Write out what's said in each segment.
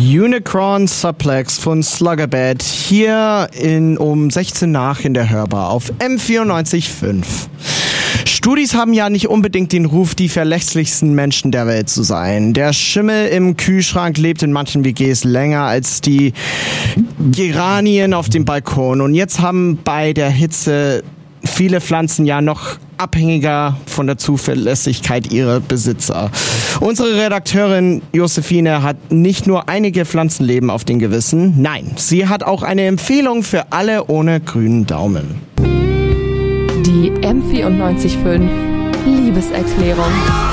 Unicron Suplex von Slugabed hier um 16 nach in der Hörbar auf M94.5. Studis haben ja nicht unbedingt den Ruf, die verlässlichsten Menschen der Welt zu sein. Der Schimmel im Kühlschrank lebt in manchen WGs länger als die Geranien auf dem Balkon. Und jetzt haben bei der Hitze viele Pflanzen ja noch abhängiger von der Zuverlässigkeit ihrer Besitzer. Unsere Redakteurin Josephine hat nicht nur einige Pflanzenleben auf dem Gewissen, nein, sie hat auch eine Empfehlung für alle ohne grünen Daumen. Die M94.5 Liebeserklärung.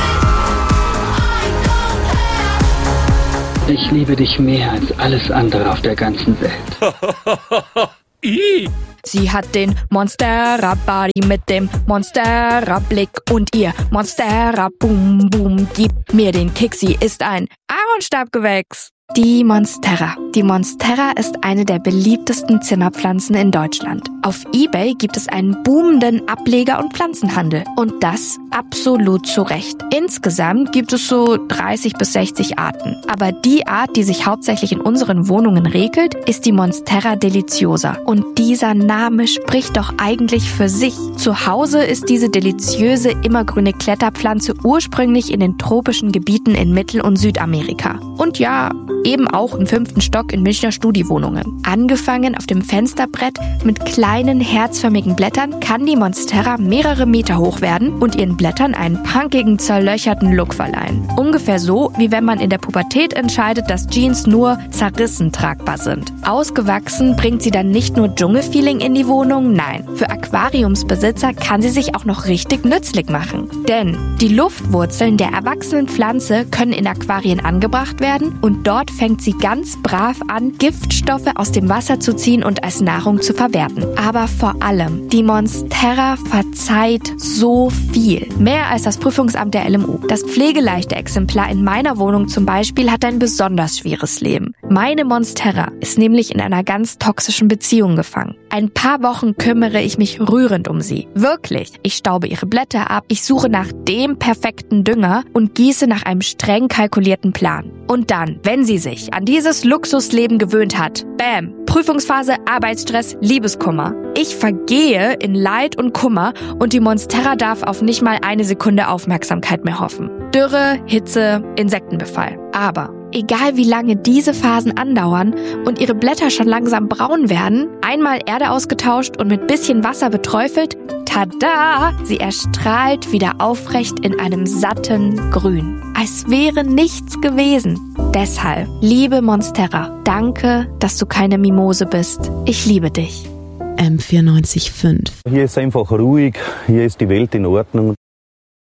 Ich liebe dich mehr als alles andere auf der ganzen Welt. Sie hat den Monstera-Body mit dem Monstera-Blick und ihr Monstera-Boom-Boom gibt mir den Kick. Sie ist ein Aaronstabgewächs. Die Monstera. Die Monstera ist eine der beliebtesten Zimmerpflanzen in Deutschland. Auf eBay gibt es einen boomenden Ableger- und Pflanzenhandel. Und das absolut zu Recht. Insgesamt gibt es so 30 bis 60 Arten. Aber die Art, die sich hauptsächlich in unseren Wohnungen regelt, ist die Monstera deliciosa. Und dieser Name spricht doch eigentlich für sich. Zu Hause ist diese deliziöse immergrüne Kletterpflanze ursprünglich in den tropischen Gebieten in Mittel- und Südamerika. Und ja, eben auch im 5. Stock in Münchner Studiwohnungen. Angefangen auf dem Fensterbrett mit kleinen herzförmigen Blättern kann die Monstera mehrere Meter hoch werden und ihren Blättern einen punkigen, zerlöcherten Look verleihen. Ungefähr so, wie wenn man in der Pubertät entscheidet, dass Jeans nur zerrissen tragbar sind. Ausgewachsen bringt sie dann nicht nur Dschungelfeeling in die Wohnung, nein. Für Aquariumsbesitzer kann sie sich auch noch richtig nützlich machen. Denn die Luftwurzeln der erwachsenen Pflanze können in Aquarien angebracht werden und dort fängt sie ganz brav an, Giftstoffe aus dem Wasser zu ziehen und als Nahrung zu verwerten. Aber vor allem, die Monstera verzeiht so viel. Mehr als das Prüfungsamt der LMU. Das pflegeleichte Exemplar in meiner Wohnung zum Beispiel hat ein besonders schweres Leben. Meine Monstera ist nämlich in einer ganz toxischen Beziehung gefangen. Ein paar Wochen kümmere ich mich rührend um sie. Wirklich. Ich staube ihre Blätter ab, ich suche nach dem perfekten Dünger und gieße nach einem streng kalkulierten Plan. Und dann, wenn sie sich an dieses Luxusleben gewöhnt hat, bam, Prüfungsphase, Arbeitsstress, Liebeskummer. Ich vergehe in Leid und Kummer und die Monstera darf auf nicht mal eine Sekunde Aufmerksamkeit mehr hoffen. Dürre, Hitze, Insektenbefall. Aber egal wie lange diese Phasen andauern und ihre Blätter schon langsam braun werden, einmal Erde ausgetauscht und mit bisschen Wasser beträufelt, tada! Sie erstrahlt wieder aufrecht in einem satten Grün. Als wäre nichts gewesen. Deshalb, liebe Monstera, danke, dass du keine Mimose bist. Ich liebe dich. M94.5. Hier ist einfach ruhig, hier ist die Welt in Ordnung.